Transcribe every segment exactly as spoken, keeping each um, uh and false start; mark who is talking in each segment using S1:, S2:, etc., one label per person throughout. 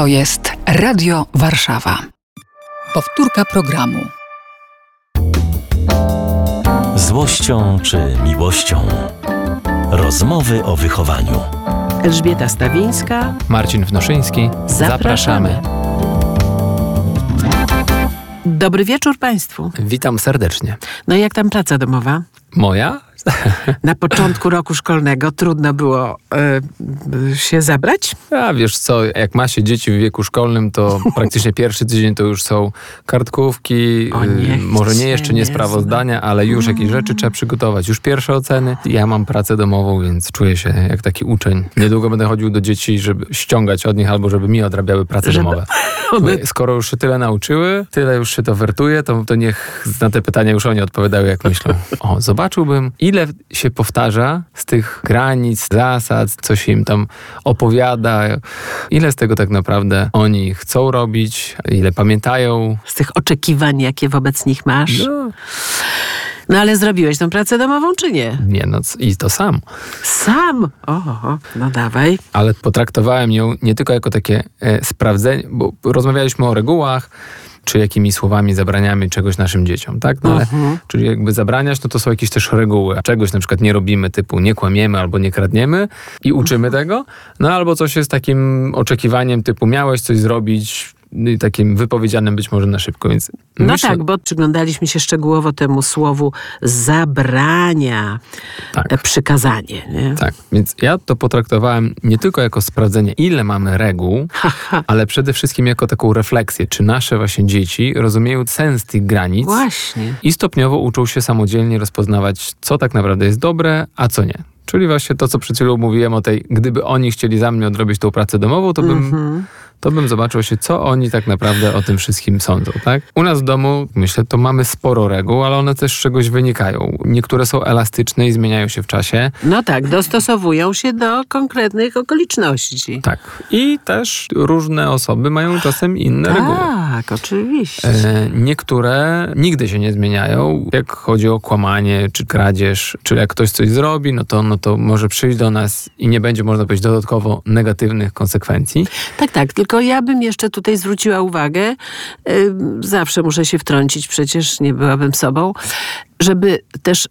S1: To jest Radio Warszawa. Powtórka programu.
S2: Złością czy miłością? Rozmowy o wychowaniu.
S3: Elżbieta Stawińska,
S4: Marcin Wnoszyński.
S3: Zapraszamy. Dobry wieczór Państwu.
S4: Witam serdecznie.
S3: No i jak tam praca domowa?
S4: Moja?
S3: Na początku roku szkolnego trudno było y, się zabrać?
S4: A wiesz co, jak ma się dzieci w wieku szkolnym, to praktycznie pierwszy tydzień to już są kartkówki,
S3: O,
S4: y, może nie jeszcze nie sprawozdania, ale już jakieś rzeczy trzeba przygotować. Już pierwsze oceny. Ja mam pracę domową, więc czuję się jak taki uczeń. Niedługo będę chodził do dzieci, żeby ściągać od nich albo żeby mi odrabiały prace
S3: Żeby
S4: domowe.
S3: one-
S4: Skoro już się tyle nauczyły, tyle już się to wertuje, to, to niech na te pytania już oni odpowiadają, jak myślą. O, zobaczyłbym, ile się powtarza z tych granic, zasad, co się im tam opowiada, ile z tego tak naprawdę oni chcą robić, ile pamiętają.
S3: Z tych oczekiwań, jakie wobec nich masz?
S4: No,
S3: No ale zrobiłeś tą pracę domową, czy nie?
S4: nie no, c- i to sam.
S3: Sam? Oho, no dawaj.
S4: Ale potraktowałem ją nie tylko jako takie e, sprawdzenie, bo rozmawialiśmy o regułach, czy jakimi słowami zabraniamy czegoś naszym dzieciom, tak? No ale,
S3: Mhm.
S4: czyli jakby zabraniać, no to są jakieś też reguły. Czegoś na przykład nie robimy, typu nie kłamiemy albo nie kradniemy i uczymy tego, no albo coś jest takim oczekiwaniem typu miałeś coś zrobić, i takim wypowiedzianym być może na szybko, więc
S3: No
S4: myślę,
S3: tak, bo przyglądaliśmy się szczegółowo temu słowu zabrania,
S4: tak.
S3: e, przykazanie, nie?
S4: Tak, więc ja to potraktowałem nie tylko jako sprawdzenie, ile mamy reguł, ale przede wszystkim jako taką refleksję, czy nasze właśnie dzieci rozumieją sens tych granic
S3: Właśnie.
S4: i stopniowo uczą się samodzielnie rozpoznawać, co tak naprawdę jest dobre, a co nie. Czyli właśnie to, co przed chwilą mówiłem o tej, gdyby oni chcieli za mnie odrobić tą pracę domową, to bym,
S3: Mhm.
S4: to bym zobaczył się, co oni tak naprawdę o tym wszystkim sądzą, tak? U nas w domu, myślę, to mamy sporo reguł, ale one też z czegoś wynikają. Niektóre są elastyczne i zmieniają się w czasie.
S3: No tak, dostosowują się do konkretnych okoliczności.
S4: Tak. I też różne osoby mają czasem inne reguły.
S3: Tak, oczywiście.
S4: E, niektóre nigdy się nie zmieniają. Jak chodzi o kłamanie, czy kradzież, czy jak ktoś coś zrobi, no to, no to może przyjść do nas i nie będzie, można powiedzieć, dodatkowo negatywnych konsekwencji.
S3: Tak, tak, tylko ja bym jeszcze tutaj zwróciła uwagę, y, zawsze muszę się wtrącić, przecież nie byłabym sobą, żeby też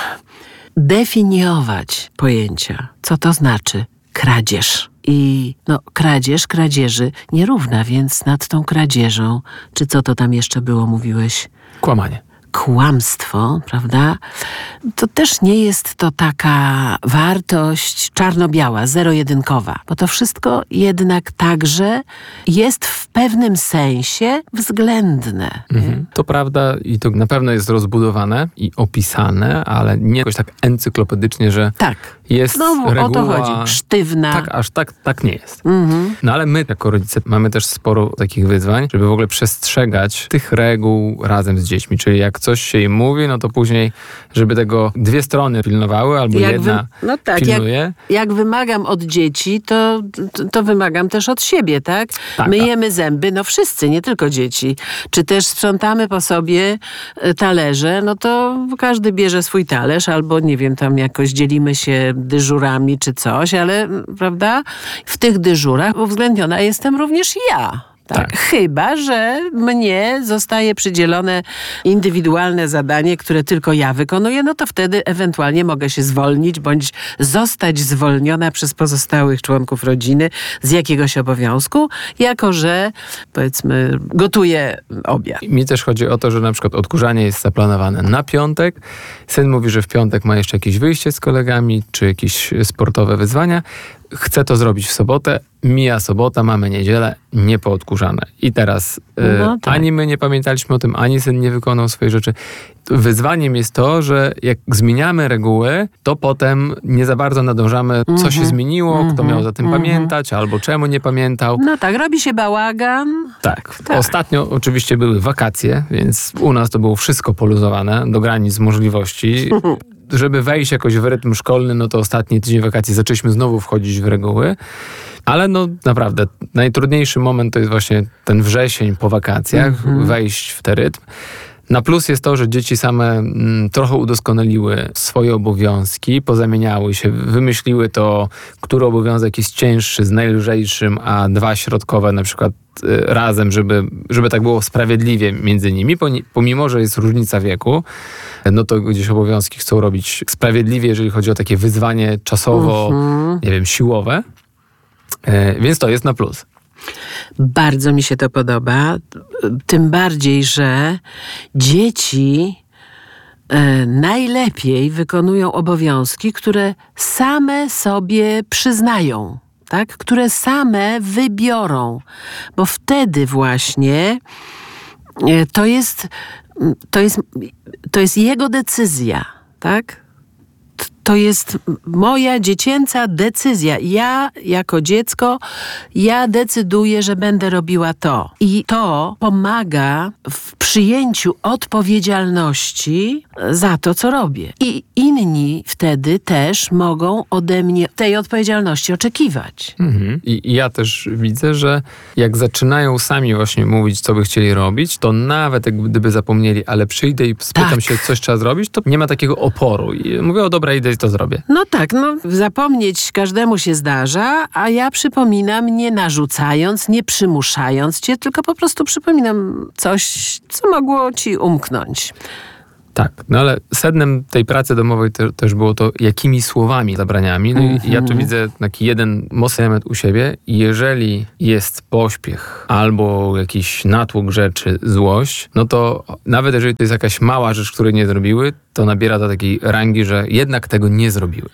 S3: definiować pojęcia. Co to znaczy kradzież? I no, kradzież, kradzieży nierówna, więc nad tą kradzieżą, czy co to tam jeszcze było, mówiłeś?
S4: Kłamanie.
S3: Kłamstwo, prawda? To też nie jest to taka wartość czarno-biała, zero-jedynkowa, bo to wszystko jednak także jest w pewnym sensie względne.
S4: Mhm. To prawda i to na pewno jest rozbudowane i opisane, ale nie jakoś tak encyklopedycznie, że
S3: Tak.
S4: jest
S3: Znowu
S4: reguła...
S3: o to chodzi. Sztywna.
S4: Tak, aż tak, tak nie jest.
S3: Mhm.
S4: No ale my jako rodzice mamy też sporo takich wyzwań, żeby w ogóle przestrzegać tych reguł razem z dziećmi. Czyli jak coś się im mówi, no to później, żeby tego dwie strony pilnowały, albo
S3: Jak
S4: jedna
S3: wy- no tak,
S4: pilnuje.
S3: Jak, jak wymagam od dzieci, to, to, to wymagam też od siebie, tak?
S4: Tak,
S3: Myjemy zęby, no wszyscy, nie tylko dzieci. Czy też sprzątamy po sobie e, talerze, no to każdy bierze swój talerz, albo nie wiem, tam jakoś dzielimy się dyżurami czy coś, ale m, prawda? W tych dyżurach uwzględniona jestem również ja. Tak.
S4: Tak.
S3: Chyba że mnie zostaje przydzielone indywidualne zadanie, które tylko ja wykonuję, no to wtedy ewentualnie mogę się zwolnić, bądź zostać zwolniona przez pozostałych członków rodziny z jakiegoś obowiązku, jako że, powiedzmy, gotuję obiad.
S4: Mi też chodzi o to, że na przykład odkurzanie jest zaplanowane na piątek. Syn mówi, że w piątek ma jeszcze jakieś wyjście z kolegami, czy jakieś sportowe wyzwania. Chce to zrobić w sobotę, mija sobota, mamy niedzielę, niepoodkurzane. I teraz e,
S3: No tak.
S4: ani my nie pamiętaliśmy o tym, ani syn nie wykonał swojej rzeczy. Wyzwaniem jest to, że jak zmieniamy reguły, to potem nie za bardzo nadążamy, co się zmieniło, kto miał za tym pamiętać, albo czemu nie pamiętał.
S3: No tak, robi się bałagan.
S4: Tak.
S3: Tak.
S4: Ostatnio oczywiście były wakacje, więc u nas to było wszystko poluzowane do granic możliwości. Żeby wejść jakoś w rytm szkolny, no to ostatni tydzień wakacji zaczęliśmy znowu wchodzić w reguły. Ale no naprawdę, najtrudniejszy moment to jest właśnie ten wrzesień po wakacjach,
S3: Mhm.
S4: wejść w ten rytm. Na plus jest to, że dzieci same mm, trochę udoskonaliły swoje obowiązki, pozamieniały się, wymyśliły to, który obowiązek jest cięższy z najlżejszym, a dwa środkowe na przykład y, razem, żeby, żeby tak było sprawiedliwie między nimi, pomimo, że jest różnica wieku, no to gdzieś obowiązki chcą robić sprawiedliwie, jeżeli chodzi o takie wyzwanie czasowo, mhm. nie wiem, siłowe, y, więc to jest na plus.
S3: Bardzo mi się to podoba, tym bardziej, że dzieci e, najlepiej wykonują obowiązki, które same sobie przyznają, tak? Które same wybiorą, bo wtedy właśnie e, to jest, to jest, to jest jego decyzja, tak? To jest moja dziecięca decyzja. Ja jako dziecko, ja decyduję, że będę robiła to. I to pomaga w przyjęciu odpowiedzialności za to, co robię. I inni wtedy też mogą ode mnie tej odpowiedzialności oczekiwać.
S4: Mhm. I, I ja też widzę, że jak zaczynają sami właśnie mówić, co by chcieli robić, to nawet jak gdyby zapomnieli, ale przyjdę i spytam
S3: tak.
S4: się, coś trzeba zrobić, to nie ma takiego oporu. I mówię, o dobra, idę i to zrobię.
S3: No tak, no zapomnieć każdemu się zdarza, a ja przypominam nie narzucając, nie przymuszając cię, tylko po prostu przypominam coś, co mogło ci umknąć.
S4: Tak, no ale sednem tej pracy domowej te, też było to, jakimi słowami zabraniami. No i
S3: Mm-hmm.
S4: ja tu widzę taki jeden mocny element u siebie. Jeżeli jest pośpiech albo jakiś natłok rzeczy, złość, no to nawet jeżeli to jest jakaś mała rzecz, której nie zrobiły, to nabiera to takiej rangi, że jednak tego nie zrobiły.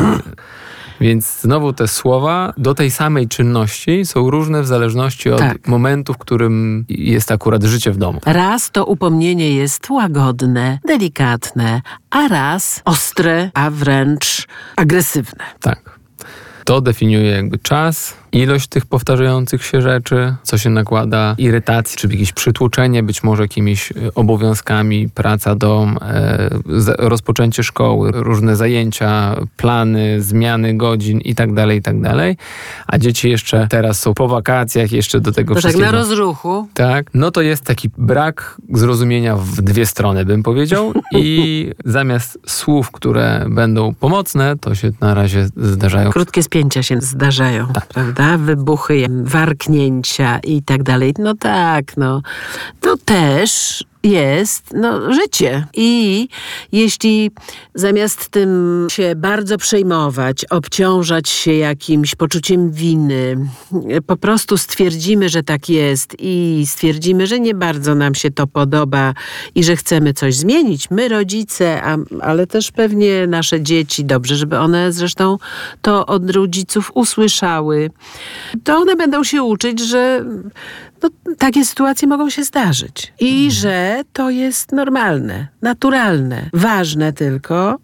S4: Więc znowu te słowa do tej samej czynności są różne w zależności od
S3: tak.
S4: momentu, w którym jest akurat życie w domu.
S3: Raz to upomnienie jest łagodne, delikatne, a raz ostre, a wręcz agresywne.
S4: Tak. To definiuje jakby czas, ilość tych powtarzających się rzeczy, co się nakłada, irytacji, czy jakieś przytłoczenie, być może jakimiś obowiązkami, praca, dom, e, rozpoczęcie szkoły, różne zajęcia, plany, zmiany godzin i tak dalej, i tak dalej. A dzieci jeszcze teraz są po wakacjach, jeszcze do tego
S3: to
S4: wszystkiego.
S3: Tak na rozruchu.
S4: Tak. No to jest taki brak zrozumienia w dwie strony, bym powiedział. I zamiast słów, które będą pomocne, to się na razie zdarzają.
S3: Krótkie spięcia się zdarzają, tak. prawda? Wybuchy, warknięcia i tak dalej. No tak, no. To też jest no, życie. I jeśli zamiast tym się bardzo przejmować, obciążać się jakimś poczuciem winy, po prostu stwierdzimy, że tak jest i stwierdzimy, że nie bardzo nam się to podoba i że chcemy coś zmienić, my rodzice, a, ale też pewnie nasze dzieci, dobrze, żeby one zresztą to od rodziców usłyszały, to one będą się uczyć, że no, takie sytuacje mogą się zdarzyć i że to jest normalne, naturalne. Ważne tylko,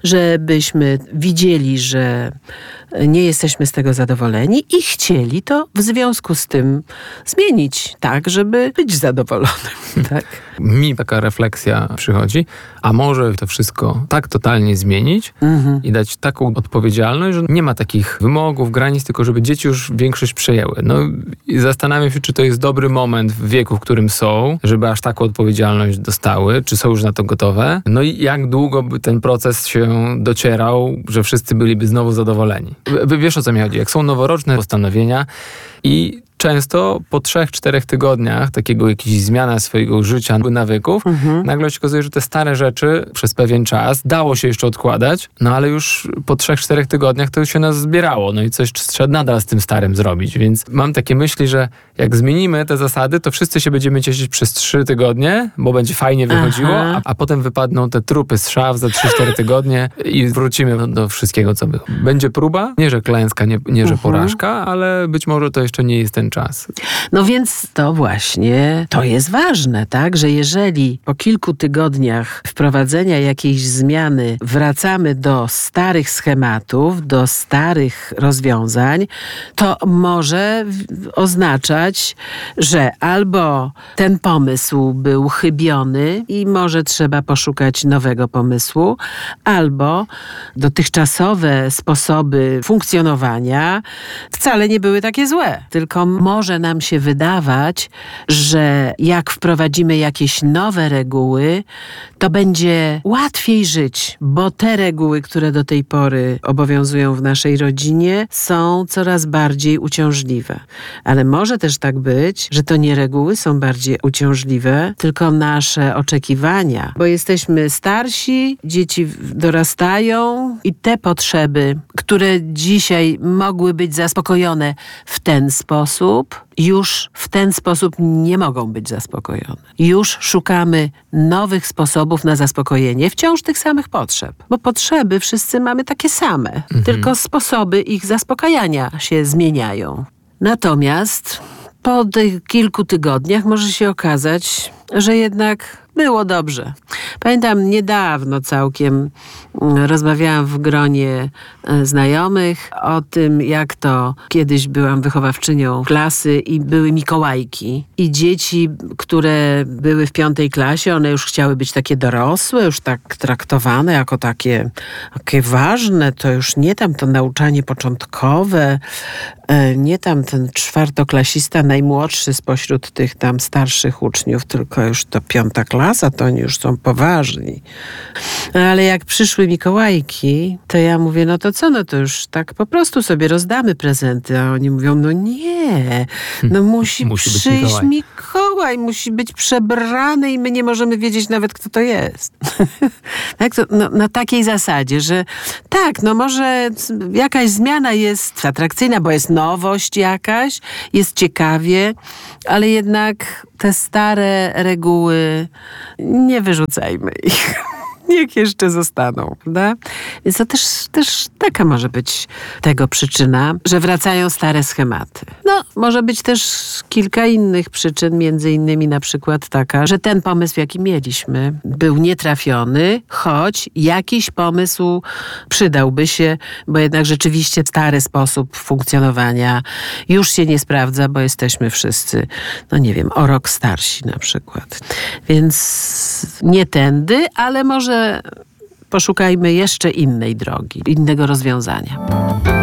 S3: żebyśmy widzieli, że nie jesteśmy z tego zadowoleni i chcieli to w związku z tym zmienić, tak, żeby być zadowolonym. Tak?
S4: Mi taka refleksja przychodzi, a może to wszystko tak totalnie zmienić mhm. i dać taką odpowiedzialność, że nie ma takich wymogów, granic, tylko żeby dzieci już większość przejęły. No i zastanawiam się, czy to jest dobry moment w wieku, w którym są, żeby aż taką odpowiedzialność dostały, czy są już na to gotowe. No i jak długo by ten proces się docierał, że wszyscy byliby znowu zadowoleni. Wy wiesz, o co mi chodzi. Jak są noworoczne postanowienia i często po trzech, czterech tygodniach takiego jakiejś zmiany swojego życia, nawyków, mhm. nagle się okazuje, że te stare rzeczy przez pewien czas dało się jeszcze odkładać, no ale już po trzech, czterech tygodniach to się nas zbierało, no i coś trzeba nadal z tym starym zrobić, więc mam takie myśli, że jak zmienimy te zasady, to wszyscy się będziemy cieszyć przez trzy tygodnie, bo będzie fajnie wychodziło, a, a potem wypadną te trupy z szaf za trzy, cztery tygodnie i wrócimy do, do wszystkiego, co było. Będzie próba, nie że klęska, nie, nie że mhm. porażka, ale być może to jeszcze nie jest ten czas.
S3: No więc to właśnie, to jest ważne, tak, że jeżeli po kilku tygodniach wprowadzenia jakiejś zmiany wracamy do starych schematów, do starych rozwiązań, to może oznaczać, że albo ten pomysł był chybiony i może trzeba poszukać nowego pomysłu, albo dotychczasowe sposoby funkcjonowania wcale nie były takie złe, tylko może nam się wydawać, że jak wprowadzimy jakieś nowe reguły, to będzie łatwiej żyć, bo te reguły, które do tej pory obowiązują w naszej rodzinie, są coraz bardziej uciążliwe. Ale może też tak być, że to nie reguły są bardziej uciążliwe, tylko nasze oczekiwania, bo jesteśmy starsi, dzieci dorastają i te potrzeby, które dzisiaj mogły być zaspokojone w ten sposób, już w ten sposób nie mogą być zaspokojone. Już szukamy nowych sposobów na zaspokojenie wciąż tych samych potrzeb, bo potrzeby wszyscy mamy takie same, mhm. tylko sposoby ich zaspokajania się zmieniają. Natomiast po tych kilku tygodniach może się okazać, że jednak było dobrze. Pamiętam niedawno całkiem rozmawiałam w gronie znajomych o tym, jak to kiedyś byłam wychowawczynią klasy i były Mikołajki. I dzieci, które były w piątej klasie, one już chciały być takie dorosłe, już tak traktowane jako takie, takie ważne. To już nie tam to nauczanie początkowe, nie tam ten czwartoklasista, najmłodszy spośród tych tam starszych uczniów, tylko już to piąta klasa, to oni już są poważni. Ale jak przyszły Mikołajki, to ja mówię, no to co, no to już tak po prostu sobie rozdamy prezenty, a oni mówią, no nie, no musi, musi przyjść Mikołaj. Mikołaj, musi być przebrany i my nie możemy wiedzieć nawet, kto to jest. tak, to, no, na takiej zasadzie, że tak, no może jakaś zmiana jest atrakcyjna, bo jest nowość jakaś, jest ciekawie, ale jednak te stare reguły, nie wyrzucajmy ich. Niech jeszcze zostaną, prawda? Więc to też, też taka może być tego przyczyna, że wracają stare schematy. No, może być też kilka innych przyczyn, między innymi na przykład taka, że ten pomysł, jaki mieliśmy, był nietrafiony, choć jakiś pomysł przydałby się, bo jednak rzeczywiście stary sposób funkcjonowania już się nie sprawdza, bo jesteśmy wszyscy, no nie wiem, o rok starsi na przykład. Więc nie tędy, ale może poszukajmy jeszcze innej drogi, innego rozwiązania.